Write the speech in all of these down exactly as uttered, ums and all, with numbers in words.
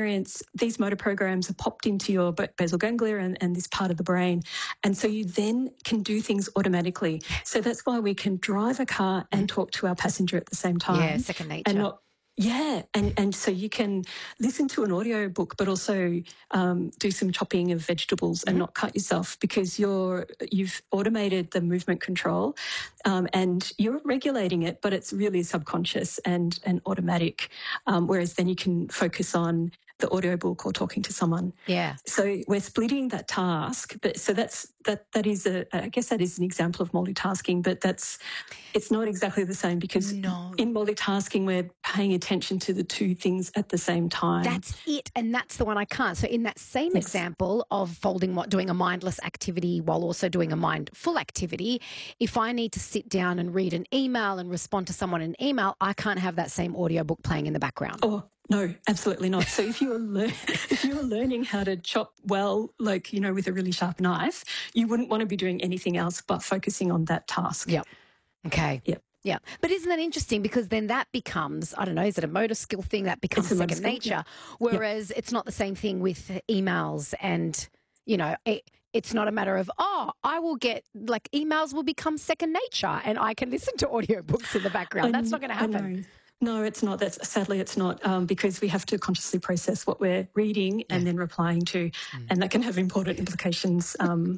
experience, these motor programs are popped into your basal ganglia and, and this part of the brain. And so you then can do things automatically. So that's why we can drive a car and talk to our passenger at the same time. Yeah, second nature. And not, yeah, and, and so you can listen to an audio book, but also um, do some chopping of vegetables and mm-hmm. not cut yourself, because you're you've automated the movement control um, and you're regulating it, but it's really subconscious and and automatic. Um, whereas then you can focus on the audiobook or talking to someone. Yeah. So we're splitting that task, but so that's that that is a I guess that is an example of multitasking, but that's it's not exactly the same, because no. in multitasking we're paying attention to the two things at the same time. That's it, and that's the one I can't. So in that same yes. example of folding, what doing a mindless activity while also doing a mindful activity, if I need to sit down and read an email and respond to someone in an email, I can't have that same audiobook playing in the background. Oh, no, absolutely not. So if you're lear- if you're learning how to chop well, like, you know, with a really sharp knife, you wouldn't want to be doing anything else but focusing on that task. Yep. Okay. Yep. Yeah. But isn't that interesting? Because then that becomes, I don't know, is it a motor skill thing? That becomes second skill, nature. Yeah. Whereas yep. it's not the same thing with emails and, you know, it, it's not a matter of, oh, I will get, like, emails will become second nature and I can listen to audiobooks in the background. I, That's not going to happen. No, it's not. That's sadly, it's not, um, because we have to consciously process what we're reading yeah. and then replying to, mm. and that can have important implications um,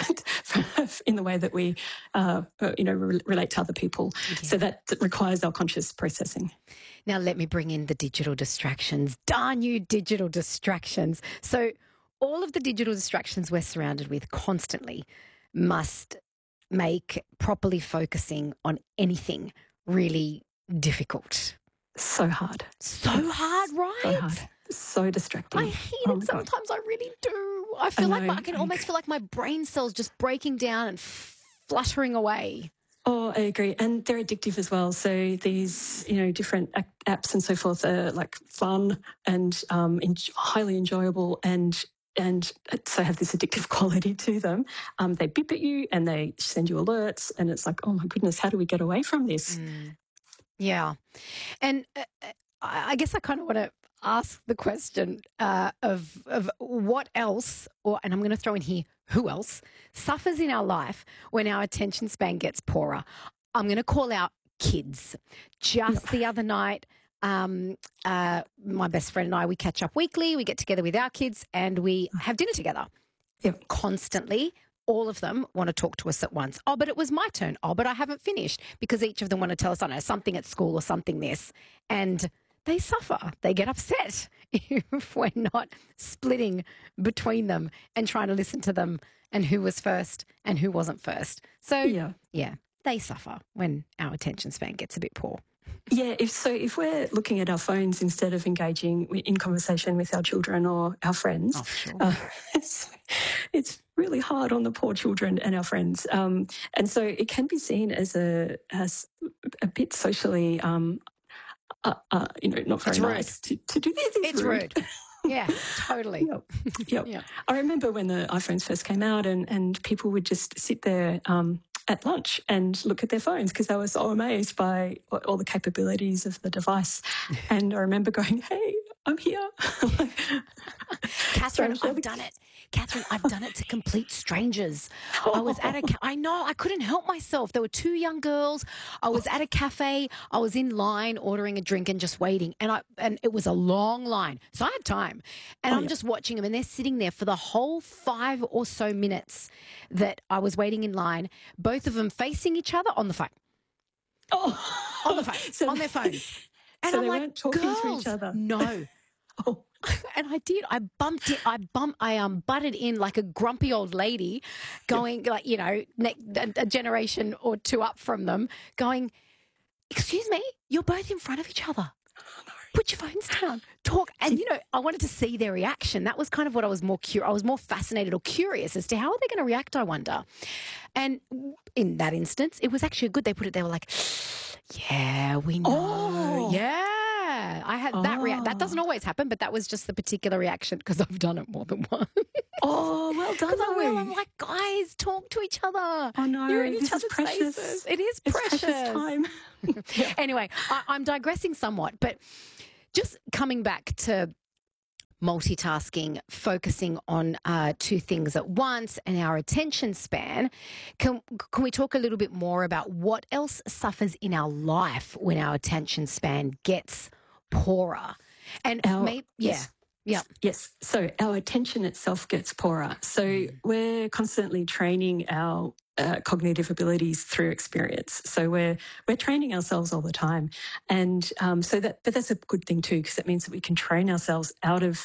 in the way that we, uh, you know, re- relate to other people. Yeah. So that requires our conscious processing. Now, let me bring in the digital distractions. Darn you, digital distractions! So, all of the digital distractions we're surrounded with constantly must make properly focusing on anything really difficult. So hard. So hard, right? So hard. So distracting. I hate oh it sometimes. God. I really do. I feel I like my, I can almost feel like my brain cells just breaking down and fluttering away. Oh, I agree. And they're addictive as well. So these, you know, different apps and so forth are like fun and um, en- highly enjoyable and and so have this addictive quality to them. Um, they beep at you and they send you alerts and it's like, oh my goodness, how do we get away from this? Mm. Yeah. And uh, I guess I kind of want to ask the question uh, of of what else, or and I'm going to throw in here, who else suffers in our life when our attention span gets poorer? I'm going to call out kids. Just yep. the other night, um, uh, my best friend and I, we catch up weekly. We get together with our kids and we have dinner together. Yep. Constantly. All of them want to talk to us at once. Oh, but it was my turn. Oh, but I haven't finished, because each of them want to tell us, I don't know, something at school or something this. And they suffer. They get upset if we're not splitting between them and trying to listen to them and who was first and who wasn't first. So, yeah, yeah they suffer when our attention span gets a bit poor. Yeah, if so, if we're looking at our phones instead of engaging in conversation with our children or our friends, oh, sure. uh, it's, it's really hard on the poor children and our friends. Um, and so it can be seen as a as a bit socially, um, uh, uh, you know, not very it's nice to, to do this. It's rude. rude. Yeah, totally. Yep. Yep. Yep. I remember when the iPhones first came out and, and people would just sit there um, at lunch and look at their phones because they were so amazed by all the capabilities of the device. And I remember going, hey, I'm here. Catherine, so I've done it. Catherine, I've done it to complete strangers. Oh. I was at a, ca- I know, I couldn't help myself. There were two young girls. I was at a cafe. I was in line ordering a drink and just waiting. And I, and it was a long line. So I had time. And oh, I'm yeah. just watching them and they're sitting there for the whole five or so minutes that I was waiting in line, both of them facing each other on the phone. Oh. On the phone, so on their phones. And so I'm they like, weren't talking girls, to each other. No. Oh. And I did. I bumped it. I bumped. I um butted in like a grumpy old lady, going like you know ne- a, a generation or two up from them, going, "Excuse me, you're both in front of each other. Put your phones down. Talk." And you know, I wanted to see their reaction. That was kind of what I was more curious. I was more fascinated or curious as to how are they going to react. I wonder. And in that instance, it was actually good. They put it. They were like, "Yeah, we know. Oh. Yeah." I had oh. that rea- that doesn't always happen, but that was just the particular reaction because I've done it more than once. Oh, well done. Because I will. I'm like, guys, talk to each other. Oh no, you're in each this other's is precious. faces. It is it's precious. precious time. Anyway, I, I'm digressing somewhat, but just coming back to multitasking, focusing on uh, two things at once, and our attention span. Can, can we talk a little bit more about what else suffers in our life when our attention span gets poorer? And Our, maybe, yeah. yes. Yeah. Yes. So our attention itself gets poorer. So mm. we're constantly training our uh, cognitive abilities through experience. So we're we're training ourselves all the time, and um, so that but that's a good thing too, because it means that we can train ourselves out of